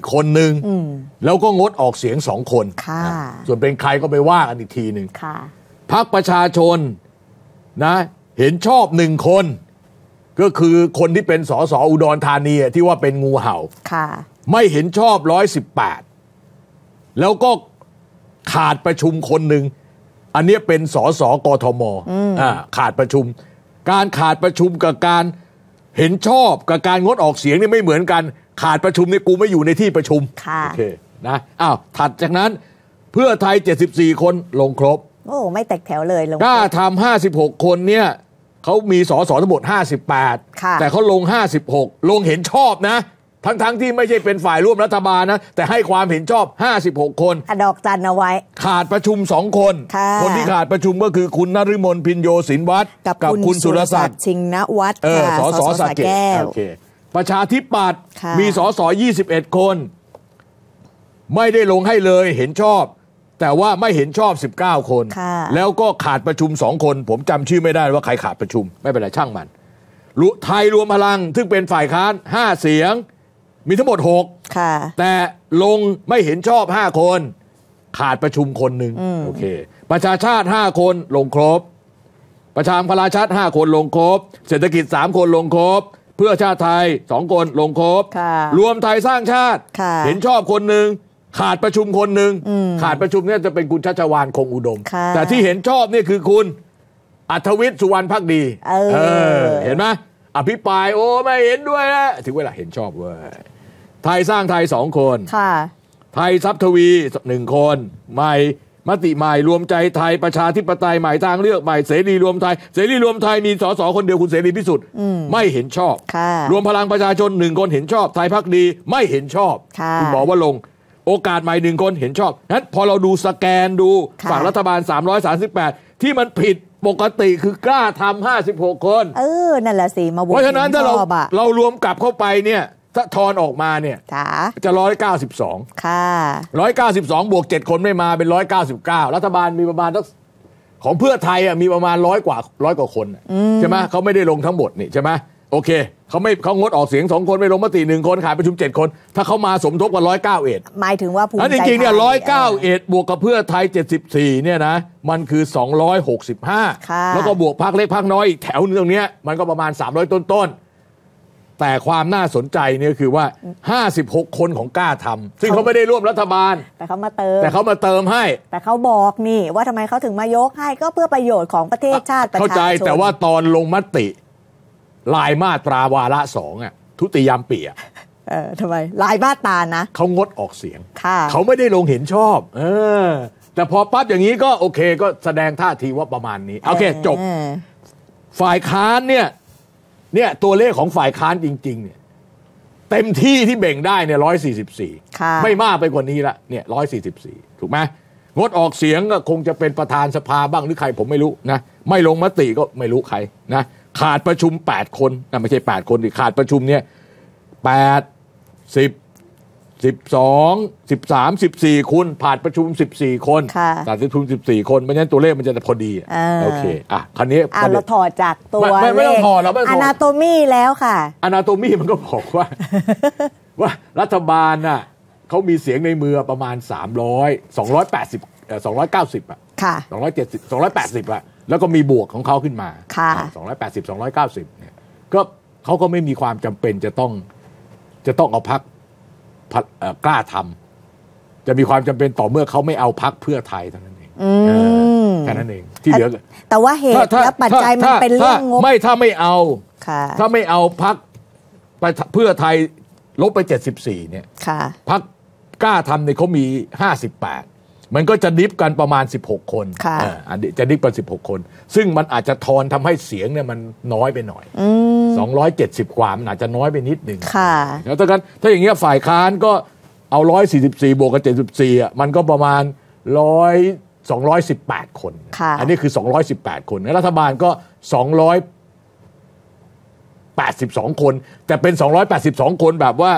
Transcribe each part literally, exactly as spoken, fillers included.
คนหนึ่งแล้วก็งดออกเสียงสองคนส่วนเป็นใครก็ไปว่ากันอีกทีหนึ่งพรรคประชาชนนะเห็นชอบหนึ่งคนก็คือคนที่เป็นสสอุดรธานีที่ว่าเป็นงูเห่าไม่เห็นชอบร้อยสิบแปดแล้วก็ขาดประชุมคนหนึ่งอันนี้เป็นสสกทมอ่าขาดประชุมการขาดประชุมกับการเห็นชอบกับการงดออกเสียงนี่ไม่เหมือนกันขาดประชุมนี่กูไม่อยู่ในที่ประชุมโอเคนะอ้าวถัดจากนั้นเพื่อไทยเจ็ดสิบสี่คนลงครบโอ้ไม่แตกแถวเลยลงกล้าทำห้าสิบหกคนเนี่ยเขามีสสทั้งหมดห้าสิบแปดแต่เขาลงห้าสิบหกลงเห็นชอบนะทั้งๆ ท, ที่ไม่ใช่เป็นฝ่ายร่วมรัฐบาลนะแต่ให้ความเห็นชอบห้าสิบหกคนดอกจันเอาไว้ขาดประชุมสองคนคนที่ขาดประชุมก็คือคุณนฤมลพินโยศินวัตรกับคุณสุรศักดิ์ชิงนวัฒน์สสสระแก้วประชาธิปัตย์มีสสยี่สิบเอ็ดคนไม่ได้ลงให้เลยเห็นชอบแต่ว่าไม่เห็นชอบสิบเก้าคนแล้วก็ขาดประชุมสองคนผมจำชื่อไม่ได้ว่าใครขาดประชุมไม่เป็นไรช่างมันไทยรวมพลังซึ่งเป็นฝ่ายค้านห้าเสียงมีทั้งหมดหกแต่ลงไม่เห็นชอบห้าคนขาดประชุมคนหนึ่งโอเคประชาชาติห้าคนลงครบประชาพลาชาติห้าคนลงครบเศรษฐกิจสามคนลงครบเพื่อชาติไทยสองคนลงครบรวมไทยสร้างชาติเห็นชอบคนหนึ่งขาดประชุมคนหนึ่งขาดประชุมเนี่ยจะเป็นคุณชัชวาลคงอุดมแต่ที่เห็นชอบนี่คือคุณอัธวิทย์สุวรรณภักดีเออ เออเห็นไหมอภิปรายโอ้ไม่เห็นด้วยนะถึงเวลาเห็นชอบเว้ยไทยสร้างไทยสองคนไทยทรัพย์ทวีหนึ่งคนใหม่มติใหม่รวมใจไทยประชาธิปไตยใหม่ทางเลือกใหม่เสรีรวมไทยเสรีรวมไทยมีสสคนเดียวคุณเสรีพิสุทธิ์ไม่เห็นชอบรวมพลังประชาชนหนึ่งคนเห็นชอบไทยพักดีไม่เห็นชอบคุณบอกว่าลงโอกาสใหม่หนึ่งคนเห็นชอบนั้นพอเราดูสแกนดูฝั่งรัฐบาลสามร้อยสามสิบแปดที่มันผิดปกติคือกล้าทำห้าสิบหกคนเออนั่นแหละสิมาโหวตเพราะฉะนั้นถ้าเราเรารวมกลับเข้าไปเนี่ยถ้าทอนออกมาเนี่ยจะร้อยเก้าสิบสองค่ะร้อยเก้าสิบสองบวกเจ็ดคนไม่มาเป็นร้อยเก้าสิบเก้ารัฐบาลมีประมาณของเพื่อไทยอ่ะมีประมาณร้อยกว่าร้อยกว่าคนใช่ไหมเขาไม่ได้ลงทั้งหมดนี่ใช่ไหมโอเคเขาไม่เขางดออกเสียงสองคนไม่ลงมติหนึ่งคนขาดประชุมเจ็ดคนถ้าเขามาสมทบกันร้อยเก้าเอ็ดหมายถึงว่าภูมิใจไทยจริงๆเนี่ยร้อยเก้าเอ็ดบวกกับเพื่อไทยเจ็ดสิบสี่เนี่ยนะมันคือสองร้อยหกสิบห้าแล้วก็บวกพรรคเล็กพรรคน้อยอีกแถวนึงตรงเนี้ยมันก็ประมาณสามร้อยต้นๆแต่ความน่าสนใจเนี่ยคือว่าห้าสิบหกคนของกล้าทำซึ่งเขาไม่ได้ร่วมรัฐบาลแต่เขามาเติมแต่เขามาเติมให้แต่เขาบอกนี่ว่าทำไมเขาถึงมายกให้ก็เพื่อประโยชน์ของประเทศชาติประชาชนเข้าใจแต่ว่าตอนลงมติลายมาตราวาระสองอ่ะทุติยามปีอ่ะเออทำไมลายมาตรานะเขางดออกเสียงเขาไม่ได้ลงเห็นชอบเออแต่พอปั๊บอย่างนี้ก็โอเคก็แสดงท่าทีว่าประมาณนี้โอเคจบฝ่ายค้านเนี่ยเนี่ยตัวเลขของฝ่ายค้านจริงๆเนี่ยเต็มที่ที่เบ่งได้เนี่ยร้อยสี่สิบสี่ไม่มากไปกว่านี้ละเนี่ยร้อยสี่สิบสี่ถูกไหมงดออกเสียงก็คงจะเป็นประธานสภาบ้างหรือใครผมไม่รู้นะไม่ลงมติก็ไม่รู้ใครนะขาดประชุมแปดคนนะไม่ใช่แปดคนดิขาดประชุมเนี่ยแปด สิบ สิบสอง สิบสาม สิบสี่คนผ่านประชุมสิบสี่คนผ่านประชุมสิบสี่คนเพราะฉะนั้นตัวเลขมันจะพอดีโอเคอ่ะคราวนี้อ่ะเราถอดจากตัวไม่ไม่ต้องถอดเราไม่ถอด Anatomy แล้วค่ะ Anatomy มันก็บอกว่าว่ารัฐบาลน่ะเขามีเสียงในมือประมาณสามร้อย สองร้อยแปดสิบเอ่อสองร้อยเก้าสิบอ่ะค่ะสองร้อยเจ็ดสิบ สองร้อยแปดสิบอ่ะแล้วก็มีบวกของเขาขึ้นมาสองร้อยแปดสิบ สองร้อยเก้าสิบเนี่ยก็เขาก็ไม่มีความจำเป็นจะต้องจะต้องเอาพรรคกล้าทำจะมีความจำเป็นต่อเมื่อเขาไม่เอาพรรคเพื่อไทยเท่านั้นเองแค่นั้นเองที่เหลือแต่ว่าเหตุและปัจจัยมันเป็นเรื่องงบไม่ถ้าไม่เอาถ้าไม่เอาพรรคเพื่อไทยลบไปเจ็ดสิบสี่เนี่ยพรรคกล้าทำเนี่ยเขามีห้าสิบแปดมันก็จะดิฟกันประมาณสิบหกคนอ่าจะดิฟกันสิบหกคนซึ่งมันอาจจะทอนทำให้เสียงเนี่ยมันน้อยไปหน่อยสองร้อยเจ็ดสิบกว่ามันอาจจะน้อยไปนิดนึงแล้วถ้ากันถ้าอย่างเงี้ยฝ่ายค้านก็เอาหนึ่งร้อยสี่สิบสี่บวกกับเจ็ดสิบสี่อ่ะมันก็ประมาณหนึ่งร้อย สองร้อยสิบแปดคนอันนี้คือสองร้อยสิบแปดคนแล้วรัฐบาลก็สองร้อยแปดสิบสองคนแต่เป็นสองร้อยแปดสิบสองคนแบบว่า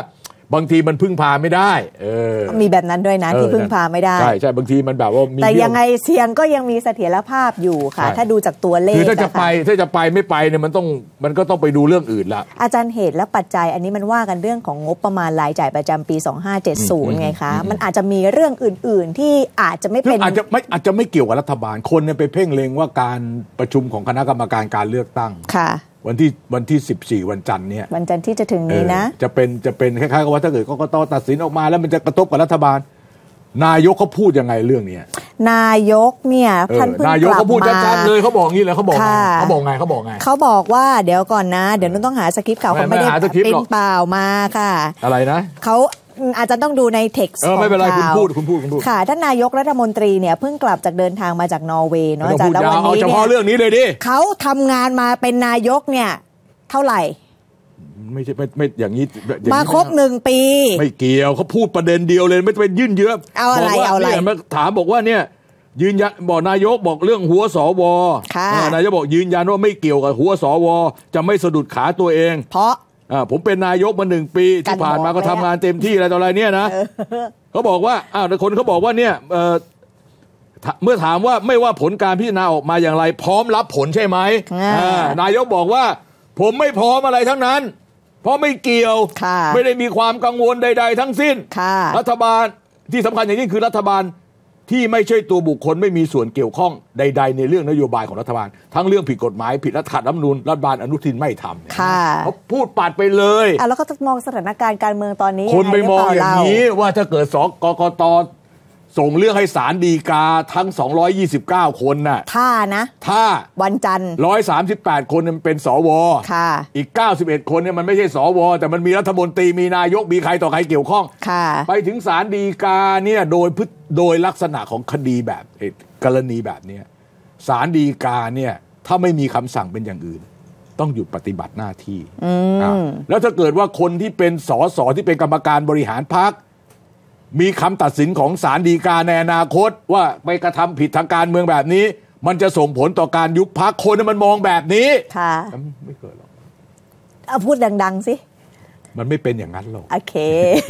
บางทีมันพึ่งพาไม่ได้เออมีแบบนั้นด้วยนะที่พึ่งพาไม่ได้ใช่ใช่บางทีมันแบบว่าแต่ยังไงเสียงก็ยังมีเสถียรภาพอยู่ค่ะถ้าดูจากตัวเลขคือถ้าจะไปถ้าจะไปไม่ไปเนี่ยมันต้องมันก็ต้องไปดูเรื่องอื่นละอาจารย์เหตุและปัจจัยอันนี้มันว่ากันเรื่องของงบประมาณรายจ่ายประจำปีสองห้าเจ็ดศูนย์ไงคะมันอาจจะมีเรื่องอื่นๆที่อาจจะไม่เป็นอาจจะไม่อาจจะไม่เกี่ยวกับรัฐบาลคนเนี่ยไปเพ่งเล็งว่าการประชุมของคณะกรรมการการเลือกตั้งค่ะวันที่วันที่สิบสี่วันจันทร์เนี่ยวันจันทร์ที่จะถึงนี้นะจะเป็นจะเป็นคล้ายๆกับว่าถ้าเกิดกกต.ตัดสินออกมาแล้วมันจะกระทบกับรัฐบาลนายกเขาพูดยังไงเรื่องนี้นายกเนี่ยท่านเพิ่งกลับมานายกเขาพูดชัดๆเลยเขาบอกงี้เลยเขาบอกไงเขาบอกไงเขาบอกไงเขาบอกว่าเดี๋ยวก่อนนะเดี๋ยวนุ่นต้องหาสคริปต์ข่าวเขาไม่ได้เป็นเปล่ามาค่ะอะไรนะเขาอาจจะต้องดูในเท็กซ์ของข่าวไม่เป็นไรคุณพูดคุณพูดคุณพูดค่ะท่านนายกรัฐมนตรีเนี่ยเพิ่งกลับจากเดินทางมาจากนอร์เวย์เนาะจากแล้ววันนี้เนี่ยเอาเฉพาะเรื่องนี้เลยดิเขาทำงานมาเป็นนายกเนี่ยเท่าไหร่ไม่ใช่ไม่ไม่อย่างนี้มาครบหนึ่งปีไม่เกี่ยวเขาพูดประเด็นเดียวเลยไม่ไปยื่นเยอะเอาอะไรเอาอะไรมาถามบอกว่าเนี่ยยืนยันบอกนายกบอกเรื่องหัวสวนายกบอกยืนยันว่าไม่เกี่ยวกับหัวสวจะไม่สะดุดขาตัวเองเพราะผมเป็นนายกมาหนึ่งปีที่ผ่านมาก็ทำงานเต็มที่อะไรต่ออะไรเนี่ยนะเขาบอกว่าอ้าวแต่คนเขาบอกว่าเนี่ยเมื่อถามว่าไม่ว่าผลการพิจารณาออกมาอย่างไรพร้อมรับผลใช่ไหมนายกบอกว่าผมไม่พร้อมอะไรทั้งนั้นเพราะไม่เกี่ยวไม่ได้มีความกังวลใดๆทั้งสิ้นรัฐบาลที่สำคัญอย่างยิ่งคือรัฐบาลที่ไม่ใช่ตัวบุคคลไม่มีส่วนเกี่ยวข้องใดๆในเรื่องนโยบายของรัฐบาลทั้งเรื่องผิดกฎหมายผิดรัฐธรรมนูญรัฐบาลอนุทินไม่ทำเขาพูดปัดไปเลยอ่ะแล้วก็มองสถานการณ์การเมืองตอนนี้คนไปมองอย่างนี้ว่าถ้าเกิดสกกตส่งเรื่องให้ศาลฎีกาทั้งสองร้อยยี่สิบเก้าคนน่ะถ้านะถ้าวันจันทร์หนึ่งร้อยสามสิบแปดคนมันเป็นสวค่ะอีกเก้าสิบเอ็ดคนเนี่ยมันไม่ใช่สวแต่มันมีรัฐมนตรีมีนายกมีใครต่อใครเกี่ยวข้องค่ะไปถึงศาลฎีกาเนี่ยโดยโดยลักษณะของคดีแบบกรณีแบบนี้ศาลฎีกาเนี่ยถ้าไม่มีคำสั่งเป็นอย่างอื่นต้องหยุดปฏิบัติหน้าที่แล้วถ้าเกิดว่าคนที่เป็นสสที่เป็นกรรมการบริหารพรรคมีคำตัดสินของศาลฎีกาในอนาคตว่าไปกระทำผิดทางการเมืองแบบนี้มันจะส่งผลต่อการยุบพรรคคนมันมองแบบนี้ค่ะไม่เกิดหรอกเอาพูดดังๆสิมันไม่เป็นอย่างนั้นหรอกโอเค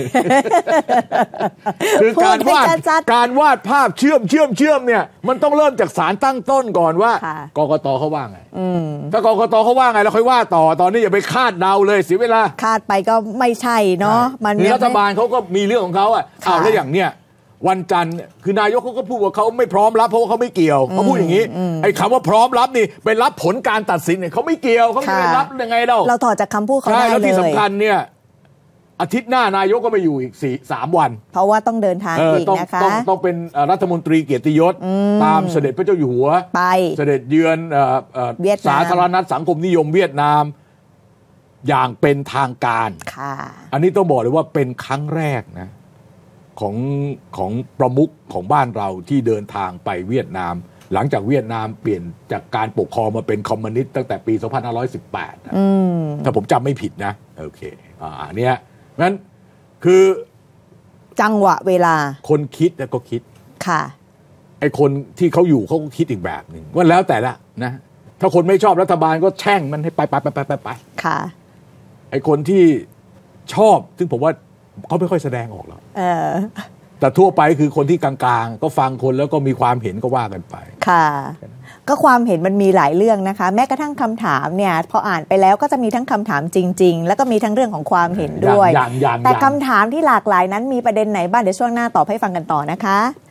คือการวาดการวาดภาพเชื่อมเชื่อมเชื่อมเนี่ยมันต้องเริ่มจากศาลตั้งต้นก่อนว่ากกตเขาว่าไงถ้ากกตเขาว่าไงแล้วค่อยว่าต่อตอนนี้อย่าไปคาดเดาเลยเสียเวลาคาดไปก็ไม่ใช่เนาะมันรัฐบาลเขาก็มีเรื่องของเขาอ่ะเอาแล้วอย่างเนี้ยวันจันทร์คือนายกเขาก็พูดว่าเขาไม่พร้อมรับเพราะว่าเขาไม่เกี่ยวเขาพูดอย่างนี้ไอ้คำว่าพร้อมรับนี่ไปรับผลการตัดสินเนี่ยเขาไม่เกี่ยวเขาไม่ได้รับยังไงเราเราถอดจากคำพูดเขาได้เลยแล้วที่สำคัญเนี่ยอาทิตย์หน้านายกก็ไม่อยู่อีกสี่สามวันเพราะว่าต้องเดินทางอีกนะคะต้องต้องเป็นรัฐมนตรีเกียรติยศตามเสด็จพระเจ้าอยู่หัวไปเสด็จเยือนสาธารณรัฐสังคมนิยมเวียดนามอย่างเป็นทางการค่ะอันนี้ต้องบอกเลยว่าเป็นครั้งแรกนะของของประมุขของบ้านเราที่เดินทางไปเวียดนามหลังจากเวียดนามเปลี่ยนจากการปกครองมาเป็นคอมมิวนิสต์ตั้งแต่ปีสองพันห้าร้อยสิบแปดนะถ้าผมจำไม่ผิดนะโอเคอ่าเนี้ยงั้นคือจังหวะเวลาคนคิดก็คิดค่ะไอ้คนที่เขาอยู่เขาก็คิดอีกแบบหนึ่งว่าแล้วแต่ละนะถ้าคนไม่ชอบรัฐบาลก็แช่งมันให้ไปไปไปไปไปไปค่ะไอ้คนที่ชอบซึ่งผมว่าเขาไม่ค่อยแสดงออกหรอกเออแต่ทั่วไปคือคนที่กลางๆก็ฟังคนแล้วก็มีความเห็นก็ว่ากันไปค่ะก็ความเห็นมันมีหลายเรื่องนะคะแม้กระทั่งคำถามเนี่ยพออ่านไปแล้วก็จะมีทั้งคำถามจริงๆแล้วก็มีทั้งเรื่องของความเห็นด้วยแต่คำถามที่หลากหลายนั้นมีประเด็นไหนบ้างเดี๋ยวช่วงหน้าตอบให้ฟังกันต่อนะคะ